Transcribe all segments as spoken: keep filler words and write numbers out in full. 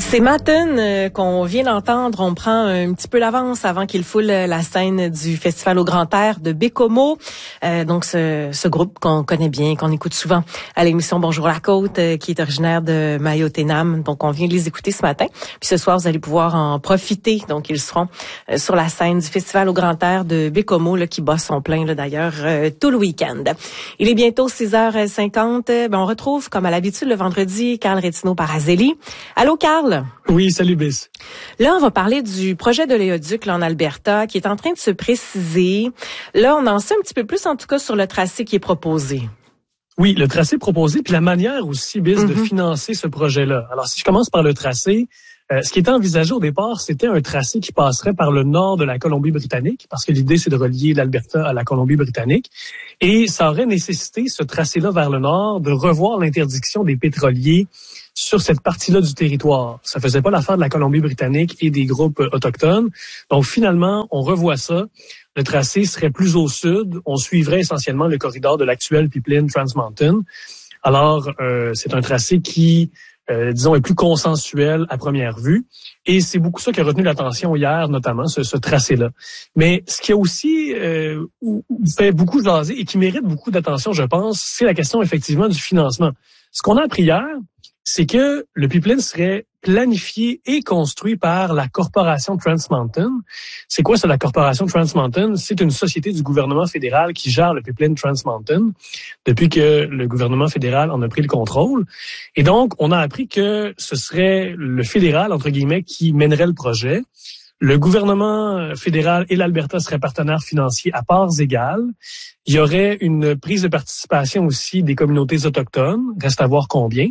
C'est Matten euh, qu'on vient d'entendre. On prend un petit peu l'avance avant qu'il foule la scène du Festival au Grand Air de Baie-Comeau. Euh, donc, ce, ce groupe qu'on connaît bien, qu'on écoute souvent à l'émission Bonjour la Côte, euh, qui est originaire de Mayo-Tenam. Donc, on vient de les écouter ce matin. Puis ce soir, vous allez pouvoir en profiter. Donc, ils seront euh, sur la scène du Festival au Grand Air de Baie-Comeau, là, qui bat son plein, là, d'ailleurs, euh, tout le week-end. Il est bientôt six heures cinquante. Ben, on retrouve, comme à l'habitude, le vendredi, Carl Rétino-Parazelli. Allô, Carl? Oui, salut Bis. Là, on va parler du projet d'oléoduc là, en Alberta qui est en train de se préciser. Là, on en sait un petit peu plus, en tout cas, sur le tracé qui est proposé. Oui, le tracé proposé, puis la manière aussi, Bis, mm-hmm. de financer ce projet-là. Alors, si je commence par le tracé, euh, ce qui était envisagé au départ, c'était un tracé qui passerait par le nord de la Colombie-Britannique, parce que l'idée, c'est de relier l'Alberta à la Colombie-Britannique. Et ça aurait nécessité, ce tracé-là vers le nord, de revoir l'interdiction des pétroliers sur cette partie-là du territoire. Ça faisait pas l'affaire de la Colombie-Britannique et des groupes autochtones. Donc, finalement, on revoit ça. Le tracé serait plus au sud. On suivrait essentiellement le corridor de l'actuel pipeline Trans Mountain. Alors, euh, c'est un tracé qui, euh, disons, est plus consensuel à première vue. Et c'est beaucoup ça qui a retenu l'attention hier, notamment, ce, ce tracé-là. Mais ce qui a aussi euh, fait beaucoup jaser et qui mérite beaucoup d'attention, je pense, c'est la question, effectivement, du financement. Ce qu'on a appris hier, c'est que le pipeline serait planifié et construit par la corporation Trans Mountain. C'est quoi ça, la corporation Trans Mountain? C'est une société du gouvernement fédéral qui gère le pipeline Trans Mountain depuis que le gouvernement fédéral en a pris le contrôle. Et donc, on a appris que ce serait le fédéral, entre guillemets, qui mènerait le projet. Le gouvernement fédéral et l'Alberta seraient partenaires financiers à parts égales. Il y aurait une prise de participation aussi des communautés autochtones. Reste à voir combien.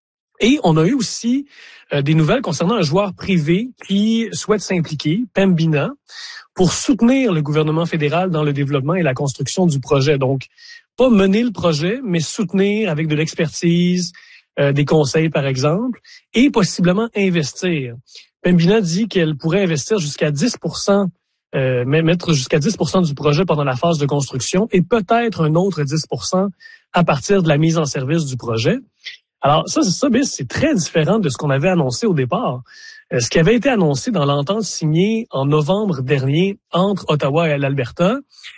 Et on a eu aussi euh, des nouvelles concernant un joueur privé qui souhaite s'impliquer, Pembina, pour soutenir le gouvernement fédéral dans le développement et la construction du projet. Donc, pas mener le projet, mais soutenir avec de l'expertise, euh, des conseils par exemple, et possiblement investir. Pembina dit qu'elle pourrait investir jusqu'à dix pour cent, euh, mettre jusqu'à dix pour cent du projet pendant la phase de construction et peut-être un autre dix pour cent à partir de la mise en service du projet. Alors ça, c'est ça, mais c'est très différent de ce qu'on avait annoncé au départ. Euh, ce qui avait été annoncé dans l'entente signée en novembre dernier entre Ottawa et l'Alberta,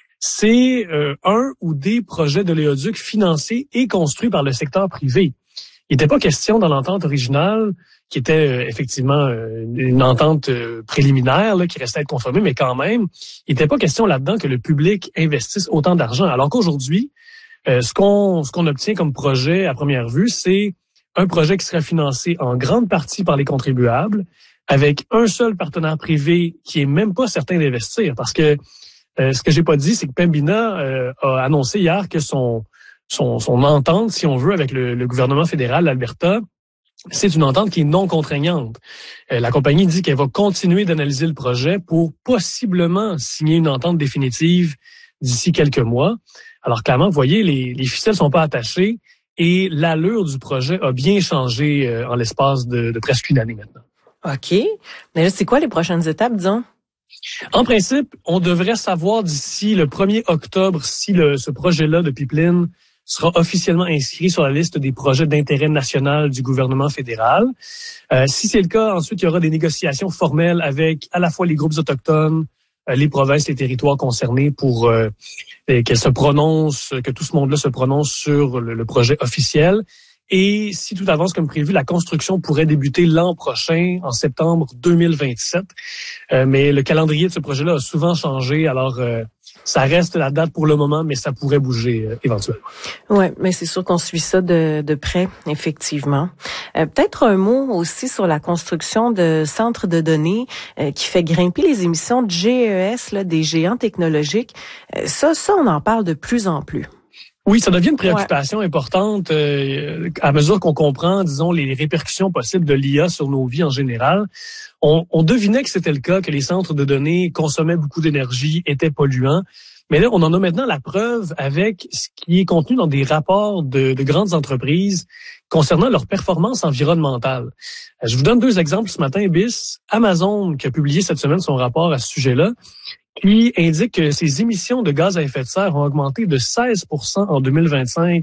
c'est euh, un ou des projets d'oléoduc financés et construits par le secteur privé. Il n'était pas question dans l'entente originale, qui était euh, effectivement euh, une entente euh, préliminaire là, qui restait à être confirmée, mais quand même, il n'était pas question là-dedans que le public investisse autant d'argent. Alors qu'aujourd'hui, Euh, ce qu'on ce qu'on obtient comme projet à première vue, c'est un projet qui sera financé en grande partie par les contribuables, avec un seul partenaire privé qui est même pas certain d'investir. Parce que euh, ce que j'ai pas dit, c'est que Pembina euh, a annoncé hier que son son son entente, si on veut, avec le, le gouvernement fédéral, l'Alberta, c'est une entente qui est non contraignante. Euh, la compagnie dit qu'elle va continuer d'analyser le projet pour possiblement signer une entente définitive d'ici quelques mois. Alors clairement, vous voyez, les, les ficelles sont pas attachées et l'allure du projet a bien changé euh, en l'espace de, de presque une année maintenant. OK. Mais là, c'est quoi les prochaines étapes, disons? En principe, on devrait savoir d'ici le premier octobre si le, ce projet-là de pipeline sera officiellement inscrit sur la liste des projets d'intérêt national du gouvernement fédéral. Euh, si c'est le cas, ensuite, il y aura des négociations formelles avec à la fois les groupes autochtones, les provinces, les territoires concernés pour euh, qu'elles se prononcent, que tout ce monde-là se prononce sur le, le projet officiel. Et si tout avance comme prévu, la construction pourrait débuter l'an prochain, en septembre deux mille vingt-sept. Euh, mais le calendrier de ce projet-là a souvent changé, alors euh, ça reste la date pour le moment, mais ça pourrait bouger euh, éventuellement. Oui, mais c'est sûr qu'on suit ça de, de près, effectivement. Euh, peut-être un mot aussi sur la construction de centres de données euh, qui fait grimper les émissions de G E S, là, des géants technologiques. Euh, ça, ça, on en parle de plus en plus. Oui, ça devient une préoccupation ouais. importante euh, à mesure qu'on comprend, disons, les répercussions possibles de l'I A sur nos vies en général. On, on devinait que c'était le cas, que les centres de données consommaient beaucoup d'énergie, étaient polluants. Mais là, on en a maintenant la preuve avec ce qui est contenu dans des rapports de, de grandes entreprises concernant leur performance environnementale. Je vous donne deux exemples ce matin, Bis. Amazon, qui a publié cette semaine son rapport à ce sujet-là, qui indique que ses émissions de gaz à effet de serre ont augmenté de seize pour cent en deux mille vingt-cinq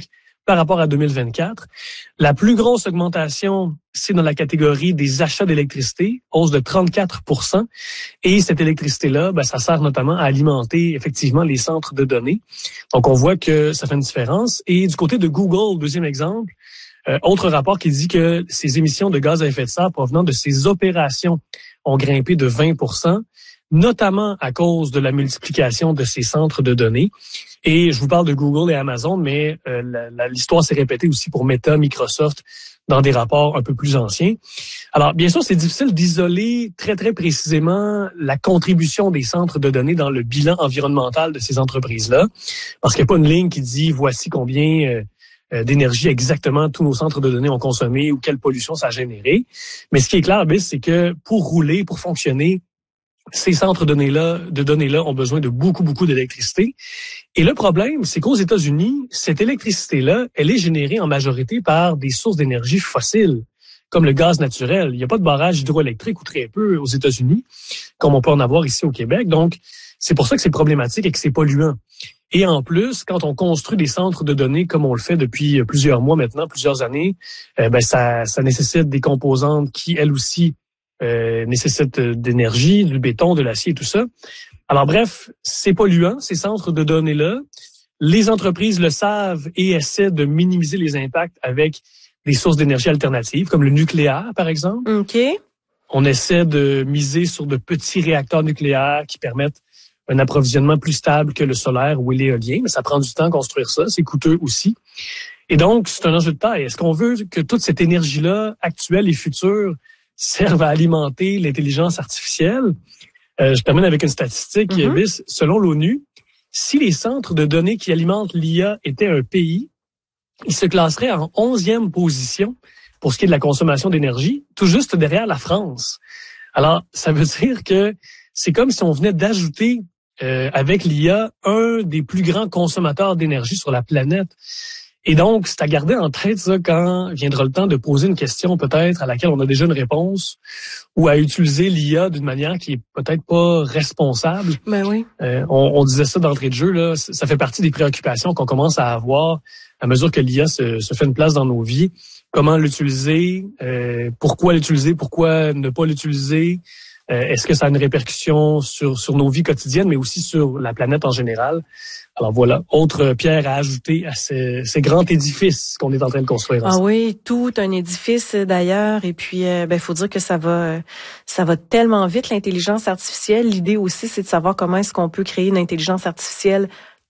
par rapport à deux mille vingt-quatre. La plus grosse augmentation, c'est dans la catégorie des achats d'électricité, hausse de trente-quatre pour cent. Et cette électricité-là, ben, ça sert notamment à alimenter effectivement les centres de données. Donc, on voit que ça fait une différence. Et du côté de Google, deuxième exemple, euh, autre rapport qui dit que ces émissions de gaz à effet de serre provenant de ces opérations ont grimpé de vingt pour cent, notamment à cause de la multiplication de ces centres de données. Et je vous parle de Google et Amazon, mais euh, la, la, l'histoire s'est répétée aussi pour Meta, Microsoft, dans des rapports un peu plus anciens. Alors, bien sûr, c'est difficile d'isoler très, très précisément la contribution des centres de données dans le bilan environnemental de ces entreprises-là, parce qu'il n'y a pas une ligne qui dit voici combien euh, d'énergie exactement tous nos centres de données ont consommé ou quelle pollution ça a généré. Mais ce qui est clair, c'est que pour rouler, pour fonctionner, ces centres de données-là, de données-là ont besoin de beaucoup, beaucoup d'électricité. Et le problème, c'est qu'aux États-Unis, cette électricité-là, elle est générée en majorité par des sources d'énergie fossiles, comme le gaz naturel. Il n'y a pas de barrage hydroélectrique ou très peu aux États-Unis, comme on peut en avoir ici au Québec. Donc, c'est pour ça que c'est problématique et que c'est polluant. Et en plus, quand on construit des centres de données comme on le fait depuis plusieurs mois maintenant, plusieurs années, euh, ben ça, ça nécessite des composantes qui, elles aussi, Euh, nécessite d'énergie, du béton, de l'acier et tout ça. Alors bref, c'est polluant, ces centres de données-là. Les entreprises le savent et essaient de minimiser les impacts avec des sources d'énergie alternatives, comme le nucléaire, par exemple. OK. On essaie de miser sur de petits réacteurs nucléaires qui permettent un approvisionnement plus stable que le solaire ou l'éolien, mais ça prend du temps à construire ça, c'est coûteux aussi. Et donc, c'est un enjeu de taille. Est-ce qu'on veut que toute cette énergie-là, actuelle et future, servent à alimenter l'intelligence artificielle? Euh, je termine avec une statistique. Mm-hmm. Selon l'ONU, si les centres de données qui alimentent l'I A étaient un pays, ils se classeraient en onzième position pour ce qui est de la consommation d'énergie, tout juste derrière la France. Alors, ça veut dire que c'est comme si on venait d'ajouter euh, avec l'I A un des plus grands consommateurs d'énergie sur la planète. Et donc, c'est à garder en tête ça quand viendra le temps de poser une question peut-être à laquelle on a déjà une réponse ou à utiliser l'I A d'une manière qui est peut-être pas responsable. Ben oui. Euh, on, on disait ça d'entrée de jeu, là, ça fait partie des préoccupations qu'on commence à avoir à mesure que l'I A se, se fait une place dans nos vies. Comment l'utiliser, euh, pourquoi l'utiliser, pourquoi ne pas l'utiliser. Euh, est-ce que ça a une répercussion sur, sur nos vies quotidiennes, mais aussi sur la planète en général? Alors voilà, autre pierre à ajouter à ce, ce grand édifice qu'on est en train de construire ensemble. Ah oui, tout un édifice d'ailleurs. Et puis, euh, ben, faut dire que ça va, ça va tellement vite, l'intelligence artificielle. L'idée aussi, c'est de savoir comment est-ce qu'on peut créer une intelligence artificielle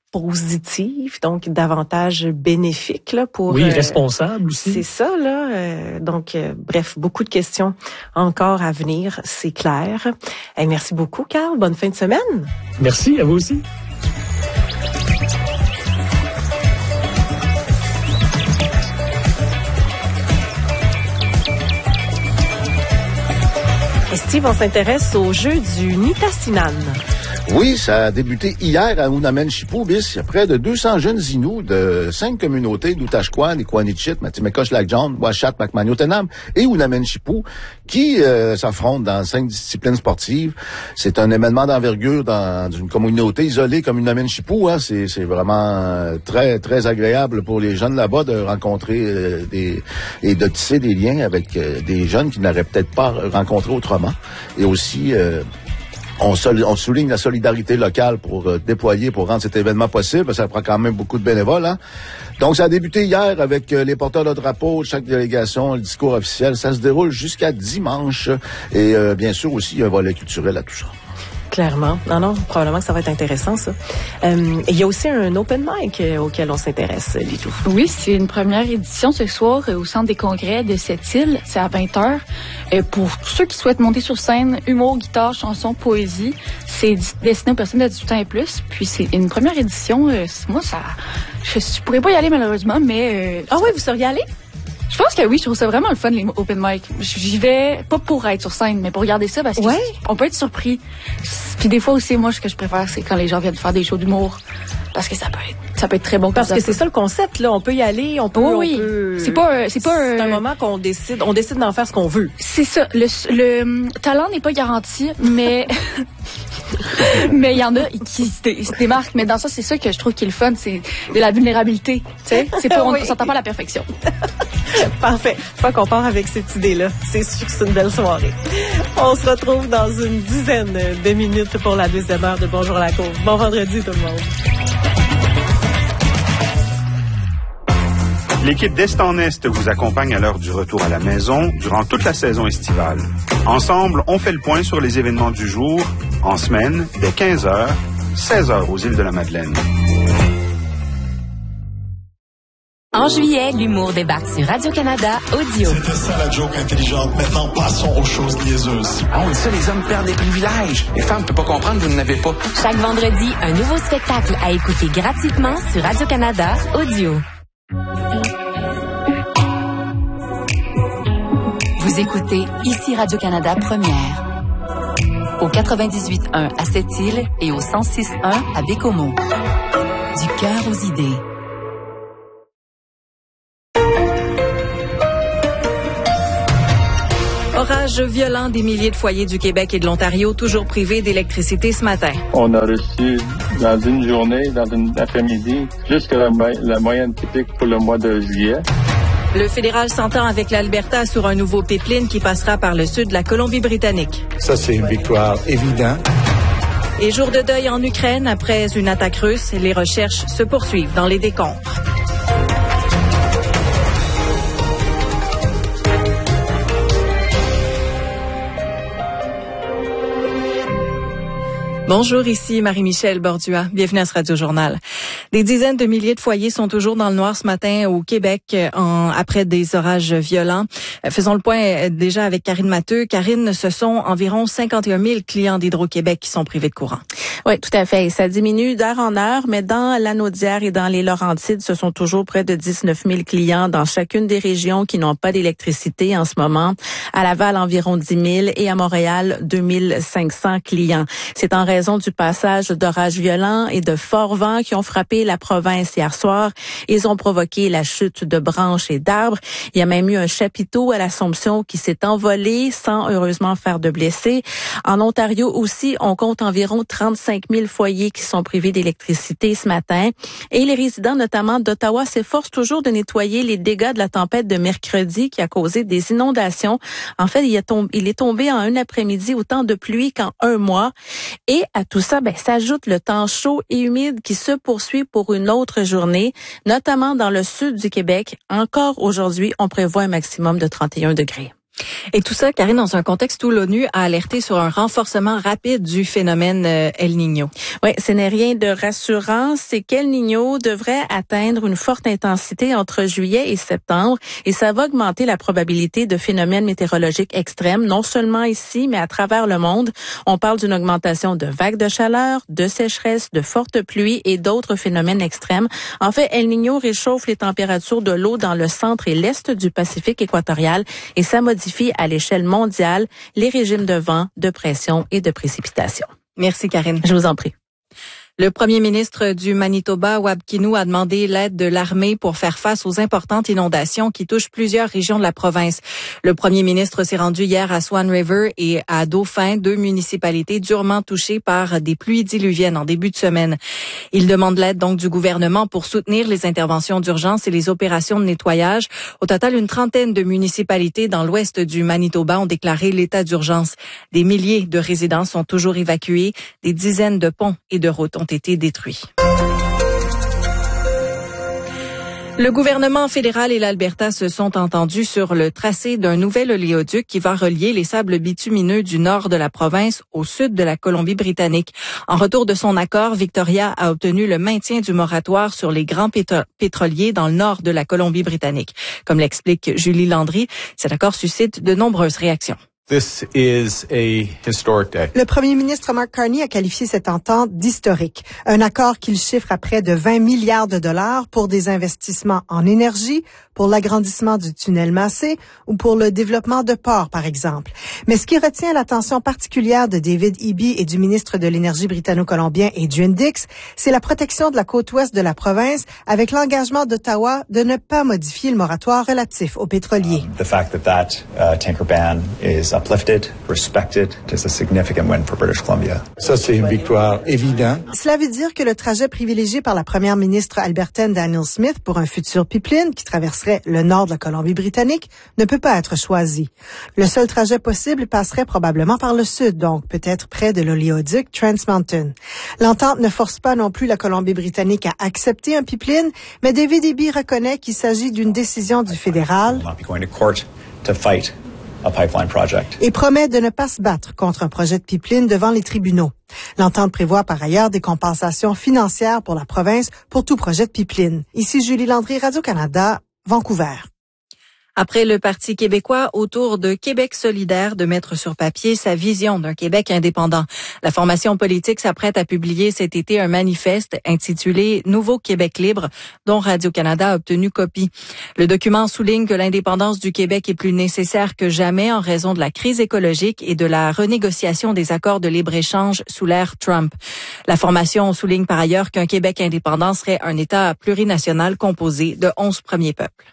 positive, donc davantage bénéfique là pour. Oui, euh, responsable aussi. C'est ça là. Euh, donc, euh, bref, beaucoup de questions encore à venir, c'est clair. Et merci beaucoup, Carl. Bonne fin de semaine. Merci à vous aussi. Et Steve, on s'intéresse au jeu du Nitassinan. Oui, ça a débuté hier à Unamenshipou, bis. Il y a près de deux cents jeunes Inuits de cinq communautés d'Outashquan, Iqaluit, Matimekosh, Lac-John, Ouachat, Macmaniotenam et Unamenshipou qui euh, s'affrontent dans cinq disciplines sportives. C'est un événement d'envergure dans une communauté isolée comme Unamenshipou. Hein. C'est, c'est vraiment très, très agréable pour les jeunes là-bas de rencontrer euh, des et de tisser des liens avec euh, des jeunes qu'ils n'auraient peut-être pas rencontrés autrement. Et aussi... Euh, On, sol, on souligne la solidarité locale pour euh, déployer, pour rendre cet événement possible. Ça prend quand même beaucoup de bénévoles. Hein? Donc, ça a débuté hier avec euh, les porteurs de drapeaux de chaque délégation, le discours officiel. Ça se déroule jusqu'à dimanche. Et euh, bien sûr aussi, il y a un volet culturel à tout ça. Clairement. Non, non, probablement que ça va être intéressant, ça. Euh, il y a aussi un open mic euh, auquel on s'intéresse, Litou. Oui, c'est une première édition ce soir euh, au Centre des congrès de Sept-Îles. C'est à vingt heures. Euh, pour tous ceux qui souhaitent monter sur scène, humour, guitare, chanson, poésie, c'est destiné aux personnes de dix-huit ans et plus. Puis c'est une première édition. Euh, moi, ça... Je, je pourrais pas y aller malheureusement, mais... Euh, ah oui, vous seriez allé? Je pense que oui, je trouve ça vraiment le fun, les open mic. J'y vais pas pour être sur scène, mais pour regarder ça, parce ouais. qu'on peut être surpris. Puis des fois aussi, moi, ce que je préfère, c'est quand les gens viennent faire des shows d'humour. Parce que ça peut être, ça peut être très bon. Parce que c'est ça le concept, là. On peut y aller, on peut... Oh, oui, on peut... C'est pas, c'est pas... C'est un moment qu'on décide, on décide d'en faire ce qu'on veut. C'est ça. Le, le talent n'est pas garanti, mais... Mais il y en a qui se, dé, se démarquent. Mais dans ça, c'est ça que je trouve qui est le fun, c'est de la vulnérabilité. Tu sais, c'est pas, oui. On ne s'entend pas à la perfection. Parfait. Faut qu'on part avec cette idée-là. C'est sûr que c'est une belle soirée. On se retrouve dans une dizaine de minutes pour la deuxième heure de Bonjour la Côte. Bon vendredi tout le monde. L'équipe d'Est en Est vous accompagne à l'heure du retour à la maison durant toute la saison estivale. Ensemble, on fait le point sur les événements du jour, en semaine, dès quinze heures, seize heures aux îles de la Madeleine. En juillet, l'humour débarque sur Radio-Canada Audio. C'était ça la joke intelligente. Maintenant, passons aux choses niaiseuses. Ah, on dit ça, les hommes perdent des privilèges. Les femmes ne peuvent pas comprendre, vous n'en avez pas. Chaque vendredi, un nouveau spectacle à écouter gratuitement sur Radio-Canada Audio. Vous écoutez ici Radio-Canada Première. Au quatre-vingt-dix-huit point un à Sept-Îles et au cent six point un à Bécomo. Du cœur aux idées. Orage violent des milliers de foyers du Québec et de l'Ontario, toujours privés d'électricité ce matin. On a reçu dans une journée, dans une après-midi, jusqu'à la, la moyenne typique pour le mois de juillet. Le fédéral s'entend avec l'Alberta sur un nouveau pipeline qui passera par le sud de la Colombie-Britannique. Ça, c'est une victoire évidente. Et jour de deuil en Ukraine après une attaque russe, les recherches se poursuivent dans les décombres. Bonjour, ici Marie-Michel Bordua. Bienvenue à ce Radio-Journal. Des dizaines de milliers de foyers sont toujours dans le noir ce matin au Québec en, après des orages violents. Faisons le point déjà avec Karine Matteux. Karine, ce sont environ cinquante et un mille clients d'Hydro-Québec qui sont privés de courant. Oui, tout à fait. Ça diminue d'heure en heure, mais dans l'Anaudière et dans les Laurentides, ce sont toujours près de dix-neuf mille clients dans chacune des régions qui n'ont pas d'électricité en ce moment. À Laval, environ dix mille et à Montréal, deux mille cinq cents clients. C'est en raison du passage d'orages violents et de forts vents qui ont frappé la province hier soir. Ils ont provoqué la chute de branches et d'arbres. Il y a même eu un chapiteau à l'Assomption qui s'est envolé sans heureusement faire de blessés. En Ontario aussi, on compte environ trente-cinq mille foyers qui sont privés d'électricité ce matin. Et les résidents, notamment d'Ottawa, s'efforcent toujours de nettoyer les dégâts de la tempête de mercredi qui a causé des inondations. En fait, il est tombé, il est tombé en un après-midi autant de pluie qu'en un mois. Et à tout ça, ben, s'ajoute le temps chaud et humide qui se poursuit pour une autre journée, notamment dans le sud du Québec. Encore aujourd'hui, on prévoit un maximum de trente et un degrés. Et tout ça, Karine, dans un contexte où l'ONU a alerté sur un renforcement rapide du phénomène El Niño. Oui, ce n'est rien de rassurant. C'est qu'El Niño devrait atteindre une forte intensité entre juillet et septembre et ça va augmenter la probabilité de phénomènes météorologiques extrêmes, non seulement ici, mais à travers le monde. On parle d'une augmentation de vagues de chaleur, de sécheresse, de fortes pluies et d'autres phénomènes extrêmes. En fait, El Niño réchauffe les températures de l'eau dans le centre et l'est du Pacifique équatorial et ça modifie à l'échelle mondiale les régimes de vent, de pression et de précipitation. Merci, Karine. Je vous en prie. Le premier ministre du Manitoba, Wab Kinew, a demandé l'aide de l'armée pour faire face aux importantes inondations qui touchent plusieurs régions de la province. Le premier ministre s'est rendu hier à Swan River et à Dauphin, deux municipalités durement touchées par des pluies diluviennes en début de semaine. Il demande l'aide donc du gouvernement pour soutenir les interventions d'urgence et les opérations de nettoyage. Au total, une trentaine de municipalités dans l'ouest du Manitoba ont déclaré l'état d'urgence. Des milliers de résidents sont toujours évacués. Des dizaines de ponts et de routes ont été détruits. Le gouvernement fédéral et l'Alberta se sont entendus sur le tracé d'un nouvel oléoduc qui va relier les sables bitumineux du nord de la province au sud de la Colombie-Britannique. En retour de son accord, Victoria a obtenu le maintien du moratoire sur les grands pétro- pétroliers dans le nord de la Colombie-Britannique. Comme l'explique Julie Landry, cet accord suscite de nombreuses réactions. This is a historic day. Le premier ministre Mark Carney a qualifié cette entente d'historique. Un accord qu'il chiffre à près de vingt milliards de dollars pour des investissements en énergie, pour l'agrandissement du tunnel Massé ou pour le développement de ports, par exemple. Mais ce qui retient l'attention particulière de David Eby et du ministre de l'Énergie britanno-colombien Adrian Dix, c'est la protection de la côte ouest de la province avec l'engagement d'Ottawa de ne pas modifier le moratoire relatif aux pétroliers. Um, the fact that that uh, tanker ban is up uplifted, respected. It is a significant win for British Columbia. Ça, c'est une victoire évidente. Cela veut dire que le trajet privilégié par la première ministre albertaine Danielle Smith pour un futur pipeline qui traverserait le nord de la Colombie-Britannique ne peut pas être choisi. Le seul trajet possible passerait probablement par le sud, donc peut-être près de l'oléoduc Trans Mountain. L'entente ne force pas non plus la Colombie-Britannique à accepter un pipeline, mais David Eby reconnaît qu'il s'agit d'une décision du fédéral et promet de ne pas se battre contre un projet de pipeline devant les tribunaux. L'entente prévoit par ailleurs des compensations financières pour la province pour tout projet de pipeline. Ici Julie Landry, Radio-Canada, Vancouver. Après le Parti québécois, au tour de Québec solidaire de mettre sur papier sa vision d'un Québec indépendant. La formation politique s'apprête à publier cet été un manifeste intitulé « Nouveau Québec libre » dont Radio-Canada a obtenu copie. Le document souligne que l'indépendance du Québec est plus nécessaire que jamais en raison de la crise écologique et de la renégociation des accords de libre-échange sous l'ère Trump. La formation souligne par ailleurs qu'un Québec indépendant serait un État plurinational composé de onze premiers peuples.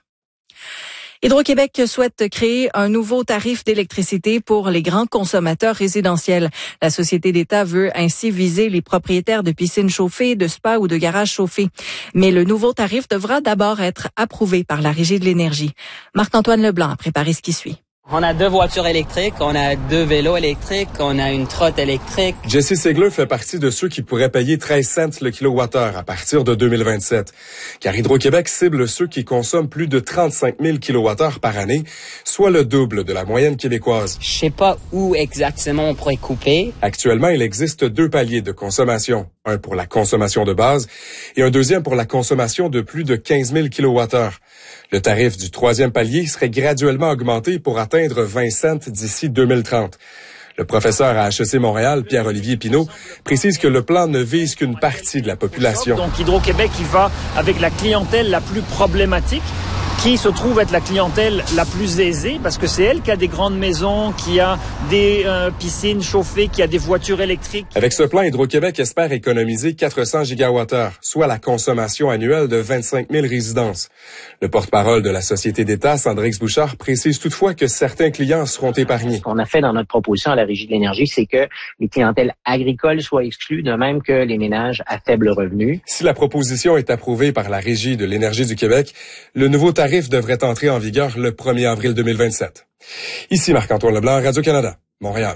Hydro-Québec souhaite créer un nouveau tarif d'électricité pour les grands consommateurs résidentiels. La société d'État veut ainsi viser les propriétaires de piscines chauffées, de spas ou de garages chauffés. Mais le nouveau tarif devra d'abord être approuvé par la Régie de l'énergie. Marc-Antoine Leblanc a préparé ce qui suit. On a deux voitures électriques, on a deux vélos électriques, on a une trotte électrique. Jesse Segler fait partie de ceux qui pourraient payer treize cents le kilowattheure à partir de deux mille vingt-sept. Car Hydro-Québec cible ceux qui consomment plus de trente-cinq mille kilowattheures par année, soit le double de la moyenne québécoise. Je sais pas où exactement on pourrait couper. Actuellement, il existe deux paliers de consommation. Un pour la consommation de base et un deuxième pour la consommation de plus de quinze mille kilowattheures. Le tarif du troisième palier serait graduellement augmenté pour atteindre vingt cents d'ici deux mille trente. Le professeur à H E C Montréal, Pierre-Olivier Pinault, précise que le plan ne vise qu'une partie de la population. Donc Hydro-Québec, il va avec la clientèle la plus problématique, qui se trouve être la clientèle la plus aisée, parce que c'est elle qui a des grandes maisons, qui a des euh, piscines chauffées, qui a des voitures électriques. Avec ce plan, Hydro-Québec espère économiser quatre cents gigawattheures, soit la consommation annuelle de vingt-cinq mille résidences. Le porte-parole de la Société d'État, Sandrix Bouchard, précise toutefois que certains clients seront épargnés. Ce qu'on a fait dans notre proposition à la Régie de l'énergie, c'est que les clientèles agricoles soient exclues, de même que les ménages à faible revenu. Si la proposition est approuvée par la Régie de l'énergie du Québec, le nouveau tarif devrait entrer en vigueur le premier avril deux mille vingt-sept. Ici Marc-Antoine Leblanc, Radio-Canada, Montréal.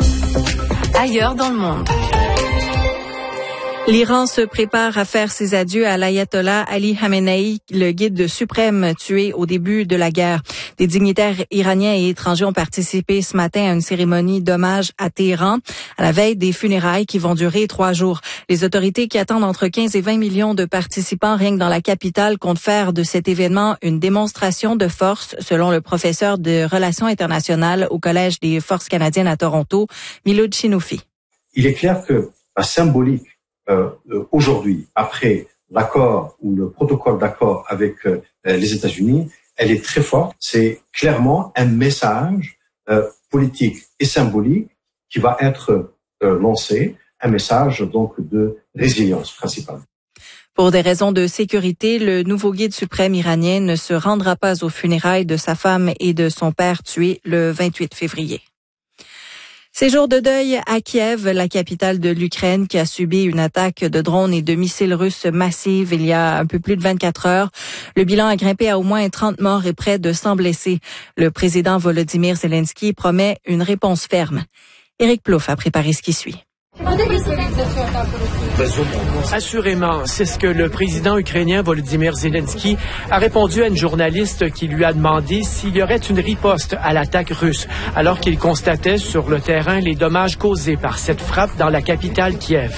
Ailleurs dans le monde. L'Iran se prépare à faire ses adieux à l'ayatollah Ali Khamenei, le guide suprême tué au début de la guerre. Des dignitaires iraniens et étrangers ont participé ce matin à une cérémonie d'hommage à Téhéran, à la veille des funérailles qui vont durer trois jours. Les autorités qui attendent entre quinze et vingt millions de participants rien que dans la capitale comptent faire de cet événement une démonstration de force, selon le professeur de relations internationales au Collège des forces canadiennes à Toronto, Miloud Chinoufi. Il est clair que la symbolique Euh, aujourd'hui, après l'accord ou le protocole d'accord avec euh, les États-Unis, elle est très forte. C'est clairement un message euh, politique et symbolique qui va être euh, lancé, un message donc de résilience principalement. Pour des raisons de sécurité, le nouveau guide suprême iranien ne se rendra pas aux funérailles de sa femme et de son père tués le vingt-huit février. Ces jours de deuil à Kiev, la capitale de l'Ukraine qui a subi une attaque de drones et de missiles russes massive il y a un peu plus de vingt-quatre heures. Le bilan a grimpé à au moins trente morts et près de cent blessés. Le président Volodymyr Zelensky promet une réponse ferme. Éric Plouffe a préparé ce qui suit. Assurément, c'est ce que le président ukrainien Volodymyr Zelensky a répondu à une journaliste qui lui a demandé s'il y aurait une riposte à l'attaque russe, alors qu'il constatait sur le terrain les dommages causés par cette frappe dans la capitale Kiev.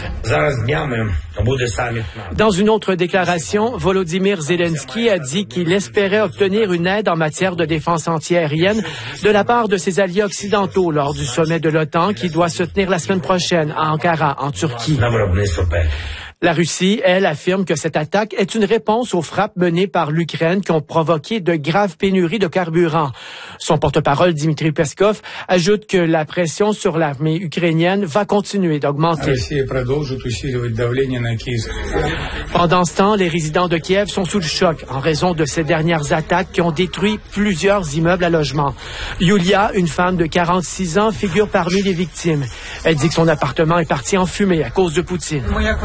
Dans une autre déclaration, Volodymyr Zelensky a dit qu'il espérait obtenir une aide en matière de défense antiaérienne de la part de ses alliés occidentaux lors du sommet de l'OTAN qui doit se tenir la semaine prochaine à Ankara, en Turquie. La Russie, elle, affirme que cette attaque est une réponse aux frappes menées par l'Ukraine qui ont provoqué de graves pénuries de carburant. Son porte-parole, Dmitry Peskov, ajoute que la pression sur l'armée ukrainienne va continuer d'augmenter. Pendant ce temps, les résidents de Kiev sont sous le choc en raison de ces dernières attaques qui ont détruit plusieurs immeubles à logement. Yulia, une femme de quarante-six ans, figure parmi les victimes. Elle dit que son appartement est parti en fumée à cause de Poutine.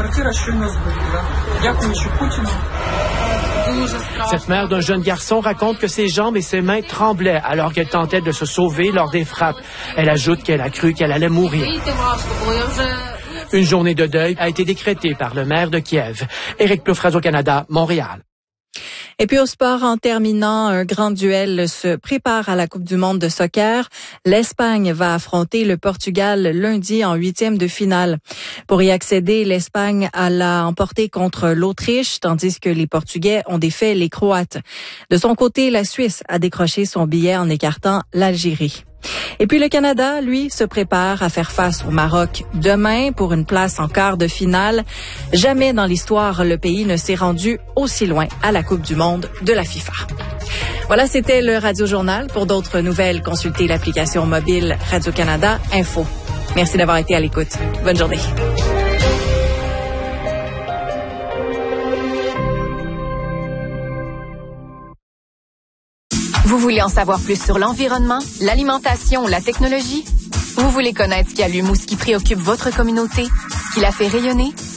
Cette mère d'un jeune garçon raconte que ses jambes et ses mains tremblaient alors qu'elle tentait de se sauver lors des frappes. Elle ajoute qu'elle a cru qu'elle allait mourir. Une journée de deuil a été décrétée par le maire de Kiev. Éric Plouffe, Radio-Canada, Montréal. Et puis au sport, en terminant, un grand duel se prépare à la Coupe du monde de soccer. L'Espagne va affronter le Portugal lundi en huitième de finale. Pour y accéder, l'Espagne a l'a emporté contre l'Autriche, tandis que les Portugais ont défait les Croates. De son côté, la Suisse a décroché son billet en écartant l'Algérie. Et puis le Canada, lui, se prépare à faire face au Maroc demain pour une place en quart de finale. Jamais dans l'histoire, le pays ne s'est rendu aussi loin à la Coupe du monde de la FIFA. Voilà, c'était le Radio Journal. Pour d'autres nouvelles, consultez l'application mobile Radio-Canada Info. Merci d'avoir été à l'écoute. Bonne journée. Vous voulez en savoir plus sur l'environnement, l'alimentation, la technologie? Vous voulez connaître ce qui allume ou ce qui préoccupe votre communauté, ce qui la fait rayonner?